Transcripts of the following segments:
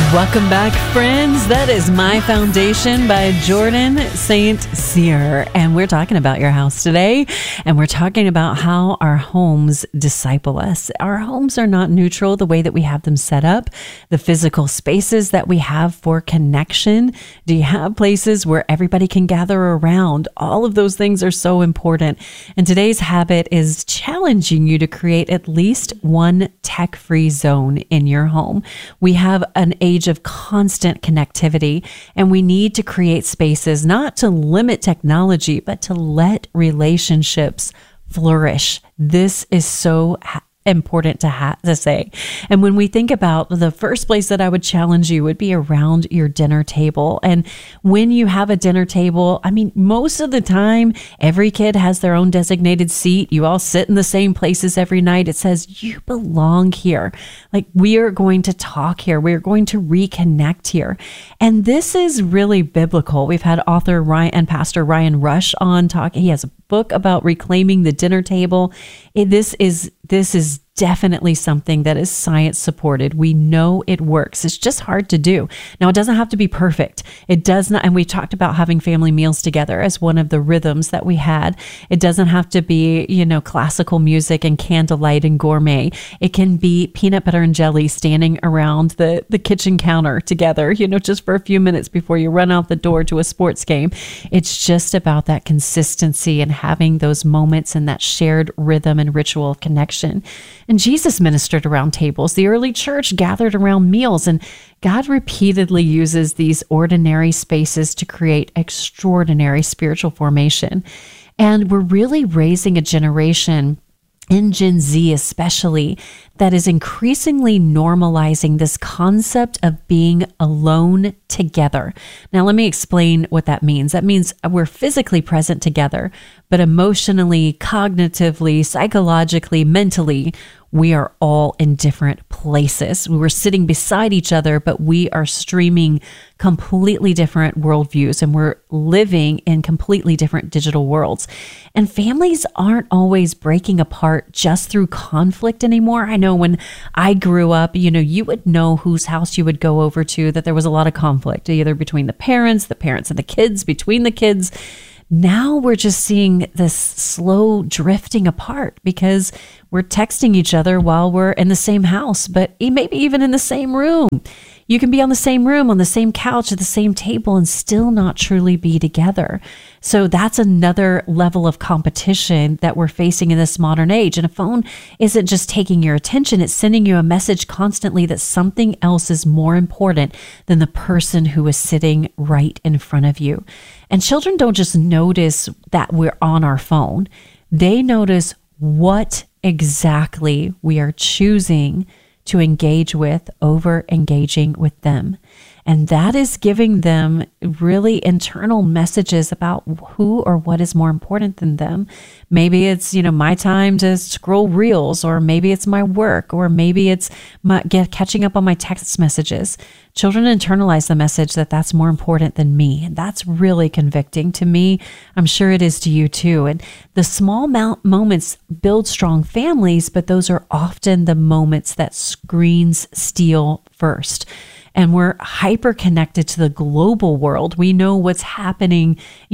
Welcome back, friends. That is My Foundation by Jordan St. Cyr. And we're talking about your house today. And we're talking about how our homes disciple us. Our homes are not neutral the way that we have them set up. The physical spaces that we have for connection. Do you have places where everybody can gather around? All of those things are so important. And today's habit is challenging you to create at least one tech-free zone in your home. We have an age of constant connectivity, and we need to create spaces not to limit technology, but to let relationships flourish. This is so important to say. And when we think about the first place that I would challenge you would be around your dinner table. And when you have a dinner table, I mean, most of the time, every kid has their own designated seat. You all sit in the same places every night. It says you belong here. Like, we are going to talk here. We're going to reconnect here. And this is really biblical. We've had author Ryan and Pastor Ryan Rush on talk. He has a book about reclaiming the dinner table. This is definitely something that is science supported. We know it works. It's just hard to do. Now, it doesn't have to be perfect. It does not. And we talked about having family meals together as one of the rhythms that we had. It doesn't have to be, classical music and candlelight and gourmet. It can be peanut butter and jelly standing around the kitchen counter together, just for a few minutes before you run out the door to a sports game. It's just about that consistency and having those moments and that shared rhythm and ritual of connection. And Jesus ministered around tables. The early church gathered around meals, and God repeatedly uses these ordinary spaces to create extraordinary spiritual formation. And we're really raising a generation, in Gen Z especially, that is increasingly normalizing this concept of being alone together. Now, let me explain what that means. That means we're physically present together, but emotionally, cognitively, psychologically, mentally, we are all in different places. We were sitting beside each other, but we are streaming completely different worldviews, and we're living in completely different digital worlds. And families aren't always breaking apart just through conflict anymore. I know when I grew up, you would know whose house you would go over to, that there was a lot of conflict, either between the parents and the kids, between the kids. Now we're just seeing this slow drifting apart because we're texting each other while we're in the same house, but maybe even in the same room. You can be on the same room, on the same couch, at the same table, and still not truly be together. So that's another level of competition that we're facing in this modern age. And a phone isn't just taking your attention, it's sending you a message constantly that something else is more important than the person who is sitting right in front of you. And children don't just notice that we're on our phone. They notice what exactly we are choosing to engage with over engaging with them. And that is giving them really internal messages about who or what is more important than them. Maybe it's, my time to scroll reels, or maybe it's my work, or maybe it's catching up on my text messages. Children internalize the message that that's more important than me. And that's really convicting to me. I'm sure it is to you too. And the small moments build strong families, but those are often the moments that screens steal first. And we're hyper connected to the global world. We know what's happening,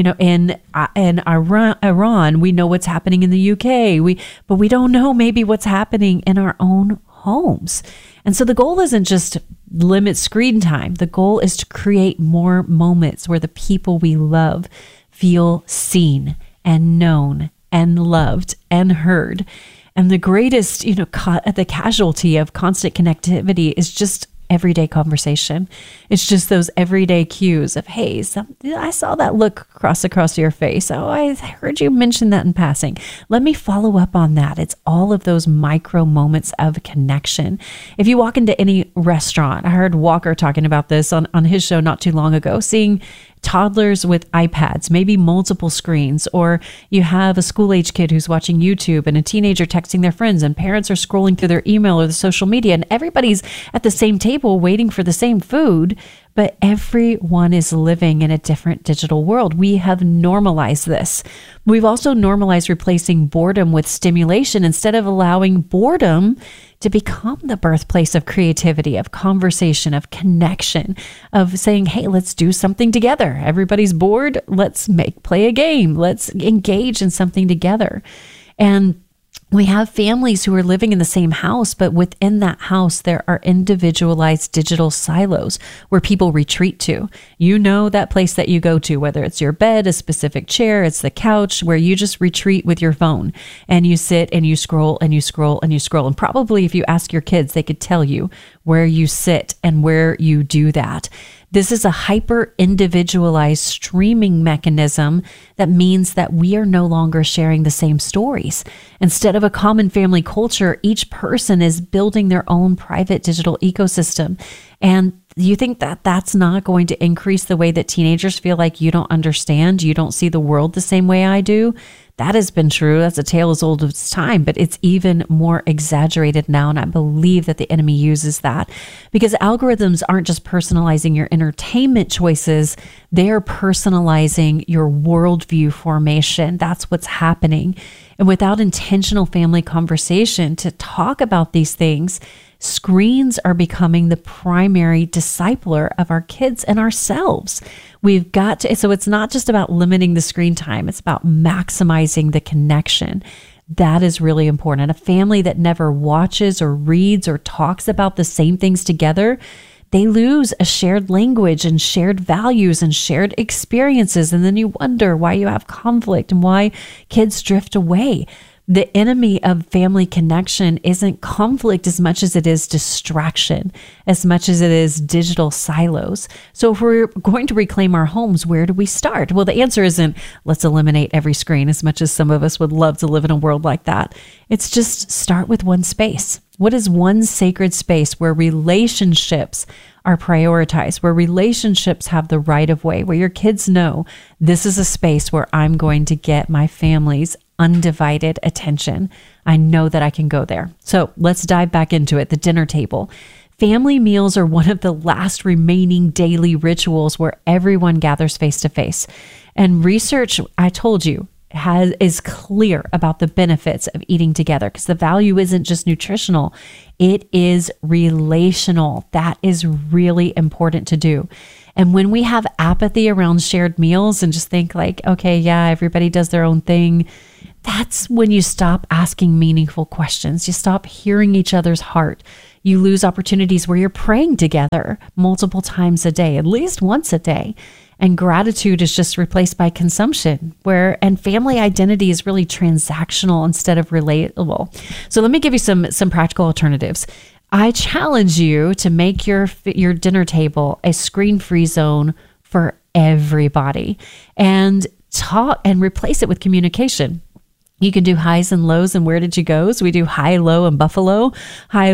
in Iran. We know what's happening in the UK. But we don't know maybe what's happening in our own homes. And so the goal isn't just limit screen time. The goal is to create more moments where the people we love feel seen and known and loved and heard. And the greatest, the casualty of constant connectivity is just everyday conversation. It's just those everyday cues of, hey, I saw that look across your face. Oh, I heard you mention that in passing. Let me follow up on that. It's all of those micro moments of connection. If you walk into any restaurant, I heard Walker talking about this on his show not too long ago, seeing toddlers with iPads, maybe multiple screens, or you have a school-age kid who's watching YouTube and a teenager texting their friends, and parents are scrolling through their email or the social media, and everybody's at the same table waiting for the same food, but everyone is living in a different digital world. We have normalized this. We've also normalized replacing boredom with stimulation instead of allowing boredom to become the birthplace of creativity, of conversation, of connection, of saying, hey, let's do something together. Everybody's bored. Let's play a game. Let's engage in something together. And we have families who are living in the same house, but within that house, there are individualized digital silos where people retreat to. You know that place that you go to, whether it's your bed, a specific chair, it's the couch, where you just retreat with your phone and you sit and you scroll and you scroll and you scroll. And probably if you ask your kids, they could tell you where you sit and where you do that. This is a hyper individualized streaming mechanism that means that we are no longer sharing the same stories. Instead of a common family culture, each person is building their own private digital ecosystem. And you think that that's not going to increase the way that teenagers feel like you don't understand, you don't see the world the same way I do? That has been true. That's a tale as old as time, but it's even more exaggerated now. And I believe that the enemy uses that because algorithms aren't just personalizing your entertainment choices. They're personalizing your worldview formation. That's what's happening. And without intentional family conversation to talk about these things, screens are becoming the primary discipler of our kids and ourselves. We've got to, so it's not just about limiting the screen time, it's about maximizing the connection. That is really important. A family that never watches or reads or talks about the same things together, they lose a shared language and shared values and shared experiences. And then you wonder why you have conflict and why kids drift away. The enemy of family connection isn't conflict as much as it is distraction, as much as it is digital silos. So if we're going to reclaim our homes, where do we start? Well, the answer isn't let's eliminate every screen, as much as some of us would love to live in a world like that. It's just start with one space. What is one sacred space where relationships are prioritized, where relationships have the right of way, where your kids know this is a space where I'm going to get my family's undivided attention. I know that I can go there. So let's dive back into it. The dinner table. Family meals are one of the last remaining daily rituals where everyone gathers face to face. And research, I told you, is clear about the benefits of eating together because the value isn't just nutritional, it is relational. That is really important to do. And when we have apathy around shared meals and just think like, okay, yeah, everybody does their own thing, that's when you stop asking meaningful questions. You stop hearing each other's heart. You lose opportunities where you're praying together multiple times a day, at least once a day. And gratitude is just replaced by consumption, and family identity is really transactional instead of relatable. So let me give you some practical alternatives. I challenge you to make your dinner table a screen-free zone for everybody and replace it with communication. You can do highs and lows and where did you go? So we do high, low, and buffalo. High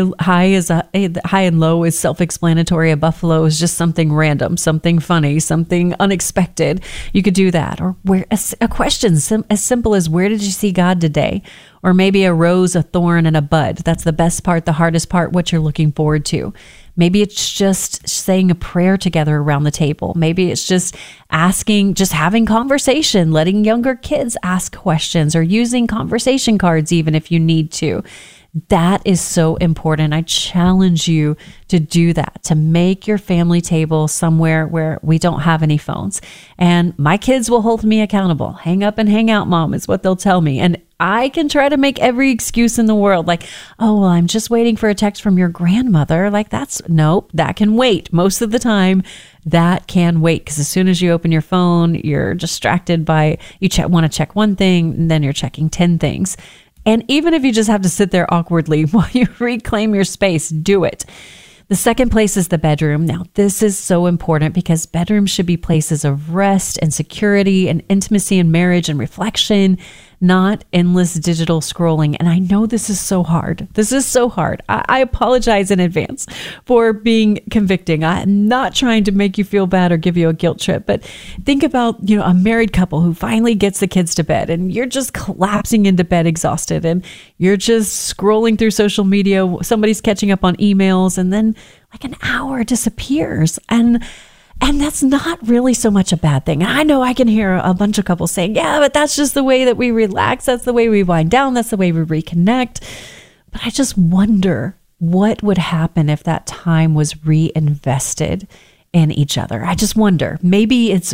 and low is self-explanatory. A buffalo is just something random, something funny, something unexpected. You could do that. Or a question as simple as where did you see God today? Or maybe a rose, a thorn, and a bud. That's the best part, the hardest part, what you're looking forward to. Maybe it's just saying a prayer together around the table. Maybe it's just having conversation, letting younger kids ask questions or using conversation cards even if you need to. That is so important. I challenge you to do that, to make your family table somewhere where we don't have any phones. And my kids will hold me accountable. Hang up and hang out, Mom, is what they'll tell me. And I can try to make every excuse in the world. Like, oh, well, I'm just waiting for a text from your grandmother. Like nope, that can wait. Most of the time, that can wait. Because as soon as you open your phone, you're distracted by, want to check one thing, and then you're checking 10 things. And even if you just have to sit there awkwardly while you reclaim your space, do it. The second place is the bedroom. Now, this is so important because bedrooms should be places of rest and security and intimacy and marriage and reflection, not endless digital scrolling. And I know this is so hard. This is so hard. I apologize in advance for being convicting. I'm not trying to make you feel bad or give you a guilt trip, but think about, a married couple who finally gets the kids to bed and you're just collapsing into bed exhausted and you're just scrolling through social media. Somebody's catching up on emails and then like an hour disappears. And And that's not really so much a bad thing. And I know I can hear a bunch of couples saying, yeah, but that's just the way that we relax. That's the way we wind down. That's the way we reconnect. But I just wonder what would happen if that time was reinvested in each other. I just wonder, maybe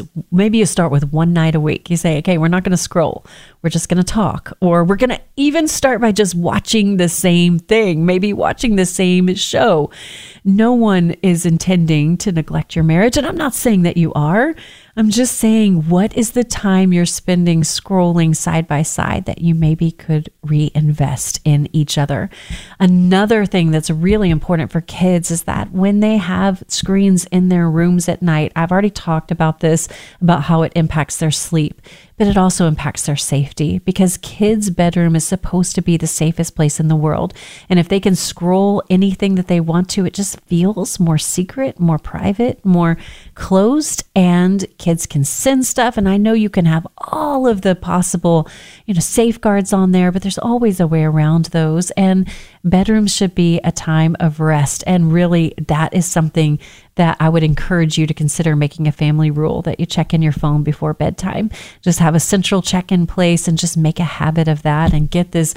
you start with one night a week. You say, okay, we're not going to scroll. We're just going to talk, or we're going to even start by just watching the same thing, maybe watching the same show. No one is intending to neglect your marriage. And I'm not saying that you are. I'm just saying, what is the time you're spending scrolling side by side that you maybe could reinvest in each other? Another thing that's really important for kids is that when they have screens in their rooms at night, I've already talked about this, about how it impacts their sleep, but it also impacts their safety, because kids' bedroom is supposed to be the safest place in the world. And if they can scroll anything that they want to, it just feels more secret, more private, more closed, and kids can send stuff. And I know you can have all of the possible, safeguards on there, but there's always a way around those. And bedrooms should be a time of rest. And really, that is something that I would encourage you to consider making a family rule, that you check in your phone before bedtime. Just have a central check-in place and just make a habit of that, and get this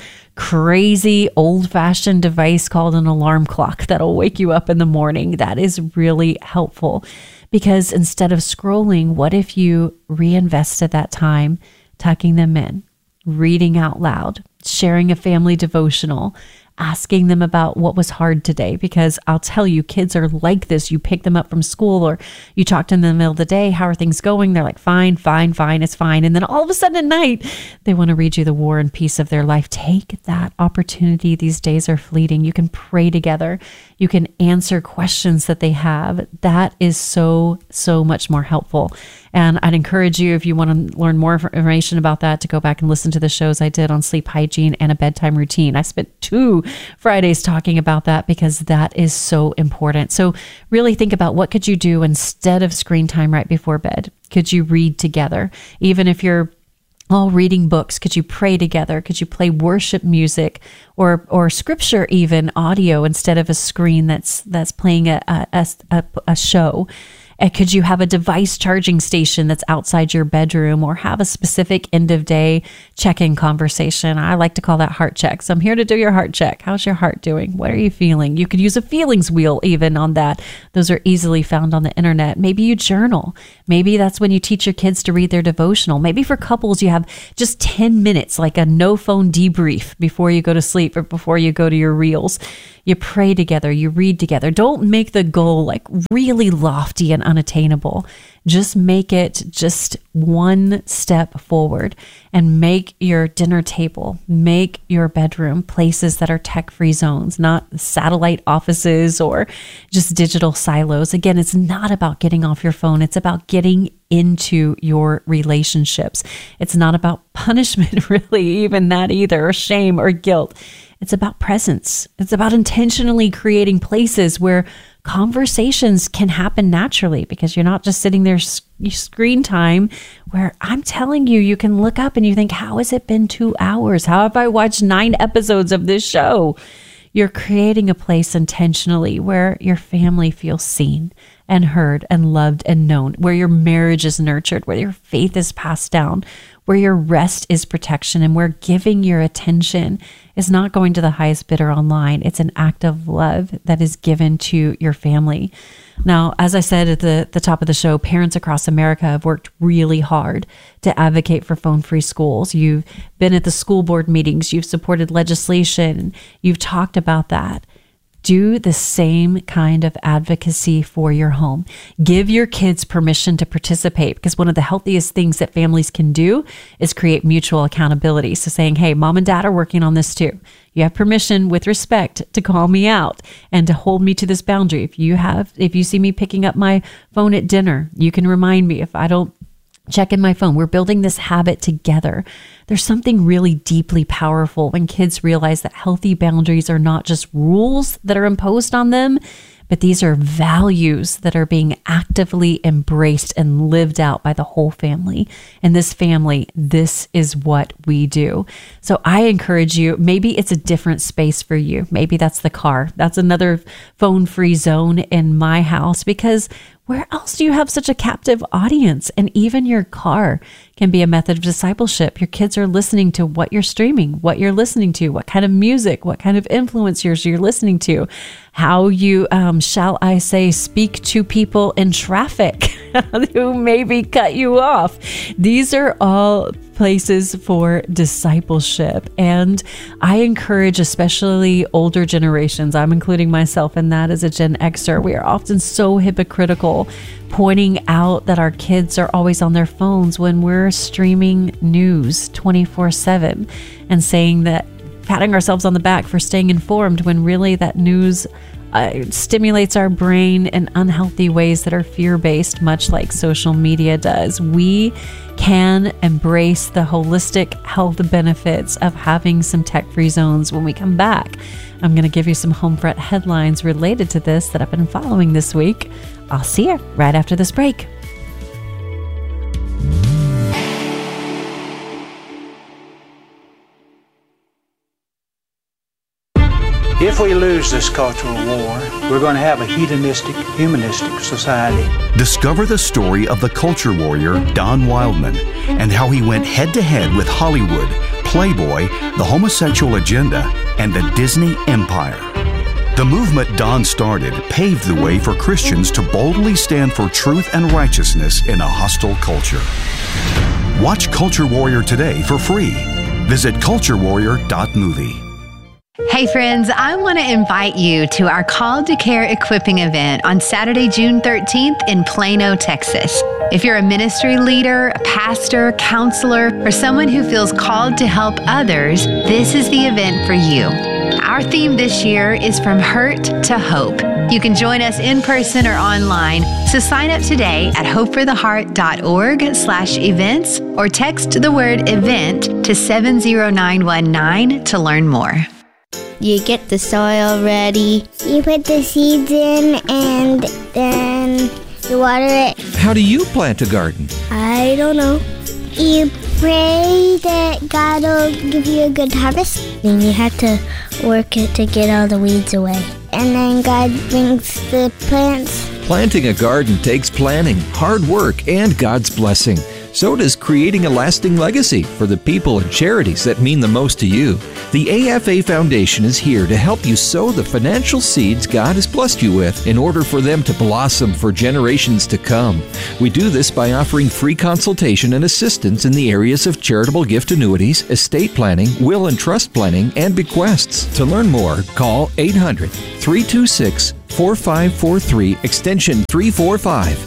crazy old-fashioned device called an alarm clock that'll wake you up in the morning. That is really helpful, because instead of scrolling, what if you reinvested that time tucking them in, reading out loud, sharing a family devotional, asking them about what was hard today? Because I'll tell you, kids are like this. You pick them up from school, or you talk to them in the middle of the day. How are things going? They're like, fine, it's fine. And then all of a sudden at night, they want to read you the war and peace of their life. Take that opportunity. These days are fleeting. You can pray together. You can answer questions that they have. That is so much more helpful. And I'd encourage you, if you want to learn more information about that, to go back and listen to the shows I did on sleep hygiene and a bedtime routine. I spent 2 Fridays talking about that, because that is so important. So really think about, what could you do instead of screen time right before bed? Could you read together? Even if you're all reading books, could you pray together? Could you play worship music or scripture, even audio, instead of a screen that's playing a show? Could you have a device charging station that's outside your bedroom, or have a specific end of day check-in conversation? I like to call that heart check. So I'm here to do your heart check. How's your heart doing? What are you feeling? You could use a feelings wheel even on that. Those are easily found on the internet. Maybe you journal. Maybe that's when you teach your kids to read their devotional. Maybe for couples, you have just 10 minutes, like a no phone debrief before you go to sleep or before you go to your reels. You pray together, you read together. Don't make the goal like really lofty and unattainable. Just make it just one step forward, and make your dinner table, make your bedroom places that are tech-free zones, not satellite offices or just digital silos. Again, it's not about getting off your phone. It's about getting into your relationships. It's not about punishment, really, even that either, or shame or guilt. It's about presence. It's about intentionally creating places where conversations can happen naturally, because you're not just sitting there screen time, where I'm telling you, you can look up and you think, how has it been 2 hours? How have I watched 9 episodes of this show? You're creating a place intentionally where your family feels seen and heard and loved and known, where your marriage is nurtured, where your faith is passed down, where your rest is protection, and where giving your attention is not going to the highest bidder online. It's an act of love that is given to your family. Now, as I said at the top of the show, parents across America have worked really hard to advocate for phone-free schools. You've been at the school board meetings, you've supported legislation, you've talked about that. Do the same kind of advocacy for your home. Give your kids permission to participate, because one of the healthiest things that families can do is create mutual accountability. So saying, hey, mom and dad are working on this too. You have permission, with respect, to call me out and to hold me to this boundary. If you see me picking up my phone at dinner, you can remind me if I don't check in my phone. We're building this habit together. There's something really deeply powerful when kids realize that healthy boundaries are not just rules that are imposed on them, but these are values that are being actively embraced and lived out by the whole family. And this family, this is what we do. So I encourage you, maybe it's a different space for you. Maybe that's the car. That's another phone-free zone in my house, because where else do you have such a captive audience? And even your car can be a method of discipleship. Your kids are listening to what you're streaming, what you're listening to, what kind of music, what kind of influencers you're listening to, how you, shall I say, speak to people in traffic who maybe cut you off. These are all places for discipleship. And I encourage especially older generations, I'm including myself in that as a Gen Xer, we are often so hypocritical, pointing out that our kids are always on their phones when we're streaming news 24/7 and saying that, patting ourselves on the back for staying informed when really that news stimulates our brain in unhealthy ways that are fear-based, much like social media does. We can embrace the holistic health benefits of having some tech-free zones when we come back. I'm going to give you some Homefront headlines related to this that I've been following this week. I'll see you right after this break. If we lose this cultural war, we're going to have a hedonistic, humanistic society. Discover the story of the culture warrior Don Wildman and how he went head-to-head with Hollywood, Playboy, the homosexual agenda, and the Disney Empire. The movement Don started paved the way for Christians to boldly stand for truth and righteousness in a hostile culture. Watch Culture Warrior today for free. Visit culturewarrior.movie. Hey friends, I want to invite you to our Called to Care equipping event on Saturday, June 13th in Plano, Texas. If you're a ministry leader, a pastor, counselor, or someone who feels called to help others, this is the event for you. Our theme this year is From Hurt to Hope. You can join us in person or online, so sign up today at hopefortheheart.org/events or text the word event to 70919 to learn more. You get the soil ready. You put the seeds in and then you water it. How do you plant a garden? I don't know. You pray that God will give you a good harvest. Then you have to work it to get all the weeds away. And then God brings the plants. Planting a garden takes planning, hard work, and God's blessing. So does creating a lasting legacy for the people and charities that mean the most to you. The AFA Foundation is here to help you sow the financial seeds God has blessed you with in order for them to blossom for generations to come. We do this by offering free consultation and assistance in the areas of charitable gift annuities, estate planning, will and trust planning, and bequests. To learn more, call 800-326-4543, extension 345.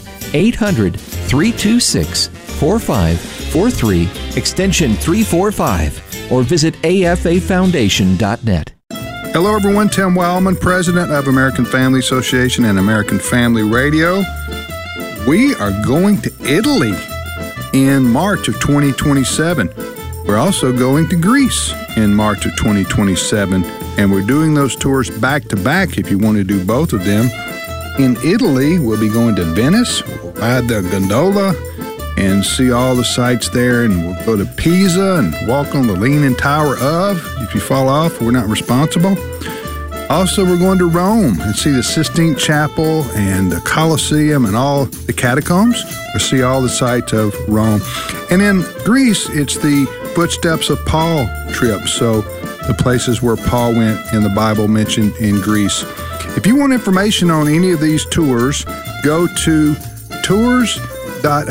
800-326-4543, extension 345, or visit afafoundation.net. Hello everyone, Tim Wildman, President of American Family Association and American Family Radio. We are going to Italy in March of 2027. We're also going to Greece in March of 2027, and we're doing those tours back to back if you want to do both of them. In Italy, we'll be going to Venice, we'll ride the gondola and see all the sights there, and we'll go to Pisa and walk on the Leaning Tower of. If you fall off, we're not responsible. Also, we're going to Rome and see the Sistine Chapel and the Colosseum and all the catacombs. We'll see all the sights of Rome. And in Greece, it's the Footsteps of Paul trip, so the places where Paul went in the Bible mentioned in Greece. If you want information on any of these tours, go to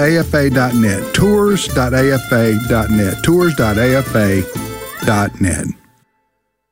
tours.afa.net, tours.afa.net, tours.afa.net.